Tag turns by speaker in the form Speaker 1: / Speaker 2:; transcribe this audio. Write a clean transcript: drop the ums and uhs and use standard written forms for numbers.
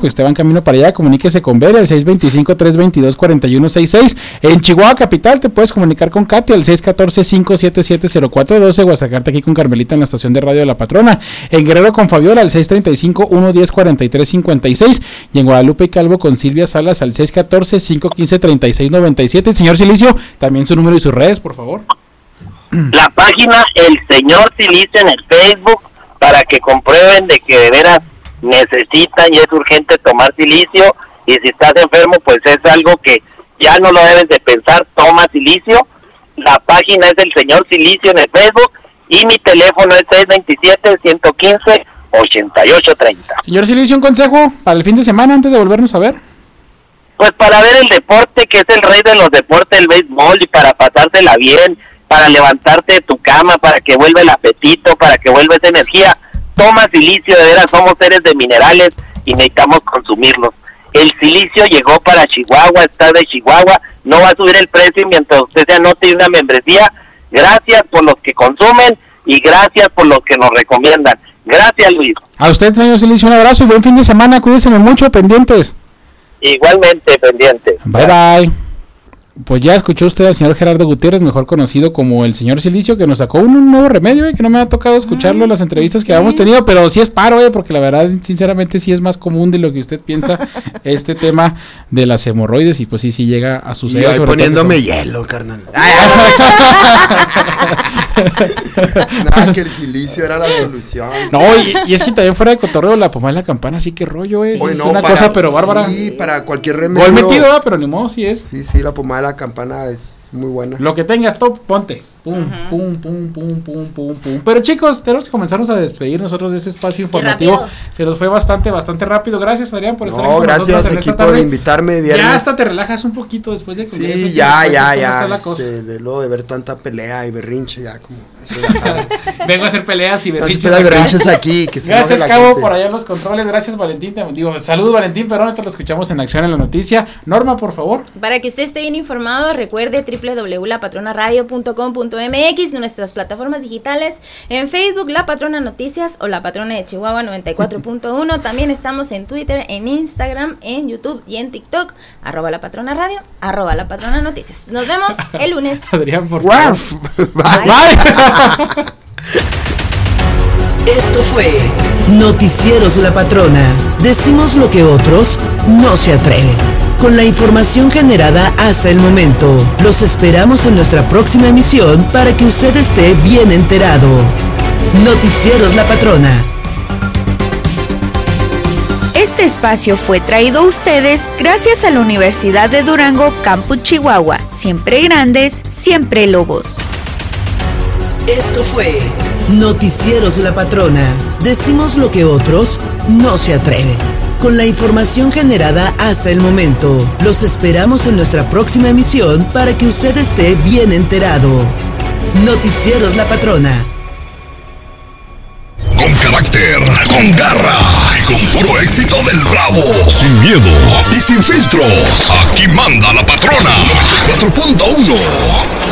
Speaker 1: pues usted va en camino para allá, comuníquese con Bere al 625-322-4166. En Chihuahua Capital te puedes comunicar con Katy al 614-577-0412 o acercarte aquí con Carmelita en la estación de radio de La Patrona. En Guerrero con Fabiola al 635-110-4356 y en Guadalupe y Calvo con Silvia Salas al 614-515-3697. El señor Silicio, también su número y sus redes, por favor.
Speaker 2: La página El Señor Silicio en el Facebook, para que comprueben de que de veras necesitan y es urgente tomar silicio, y si estás enfermo pues es algo que ya no lo debes de pensar, toma silicio. La página es El Señor Silicio en el Facebook y mi teléfono es 627-115-8830.
Speaker 1: Señor Silicio, un consejo para el fin de semana antes de volvernos a ver.
Speaker 2: Pues para ver el deporte, que es el rey de los deportes, el béisbol, y para pasársela bien, para levantarte de tu cama, para que vuelva el apetito, para que vuelva esa energía. Toma silicio, de veras somos seres de minerales y necesitamos consumirlos. El silicio llegó para Chihuahua, está de Chihuahua, no va a subir el precio mientras usted se anote una membresía. Gracias por los que consumen y gracias por los que nos recomiendan. Gracias, Luis.
Speaker 1: A usted, señor Silicio, un abrazo y buen fin de semana, cuídense mucho, pendientes.
Speaker 2: Igualmente, pendientes.
Speaker 1: Bye, bye. Pues ya escuchó usted al señor Gerardo Gutiérrez, mejor conocido como el señor Silicio, que nos sacó un nuevo remedio, que no me ha tocado escucharlo en las entrevistas que habíamos tenido, pero sí es paro, porque la verdad, sinceramente, sí es más común de lo que usted piensa este tema de las hemorroides, y pues sí llega a suceder.
Speaker 3: Y ahí poniéndome hielo, carnal. Nada, que el silicio era la solución.
Speaker 1: No, y es que también fuera de cotorreo, la pomada de la campana, sí que rollo es.
Speaker 3: Oye,
Speaker 1: es
Speaker 3: no,
Speaker 1: una cosa, pero bárbara.
Speaker 3: Sí, para cualquier remedio.
Speaker 1: Gol metido, pero ni modo, sí es.
Speaker 3: Sí, la pomada de la campana es muy buena.
Speaker 1: Lo que tengas, top, ponte. Pum, pum, pum, pum, pum, pum, pum. Pero chicos, tenemos que comenzarnos a despedir nosotros de este espacio informativo. Se nos fue bastante rápido. Gracias, Adrián, por estar aquí con nosotros en esta tarde.
Speaker 3: Gracias, por invitarme. Viernes.
Speaker 1: Ya hasta te relajas un poquito después de comer.
Speaker 3: Sí, ya. De luego de ver tanta pelea y berrinche, ya como...
Speaker 1: Vengo a hacer peleas y berrinches.
Speaker 3: Berrinches aquí. Que
Speaker 1: gracias, Cabo, por allá en los controles. Gracias, Valentín. Saludos, Valentín, pero ahorita lo escuchamos en acción en la noticia. Norma, por favor.
Speaker 4: Para que usted esté bien informado, recuerde www.lapatronaradio.com.mx, nuestras plataformas digitales en Facebook, La Patrona Noticias o La Patrona de Chihuahua 94.1. También estamos en Twitter, en Instagram, en YouTube y en TikTok, @La Patrona Radio, @La Patrona Noticias. Nos vemos el lunes.
Speaker 1: Adrián, por favor.
Speaker 3: Bye.
Speaker 5: Esto fue Noticieros La Patrona. Decimos lo que otros no se atreven. Con la información generada hasta el momento, los esperamos en nuestra próxima emisión para que usted esté bien enterado. Noticieros La Patrona.
Speaker 6: Este espacio fue traído a ustedes gracias a la Universidad de Durango, Campus Chihuahua. Siempre grandes, siempre lobos.
Speaker 5: Esto fue Noticieros La Patrona. Decimos lo que otros no se atreven. Con la información generada hasta el momento, los esperamos en nuestra próxima emisión para que usted esté bien enterado. Noticieros La Patrona.
Speaker 7: Con carácter, con garra y con puro éxito del rabo. Sin miedo y sin filtros. Aquí manda La Patrona 4.1.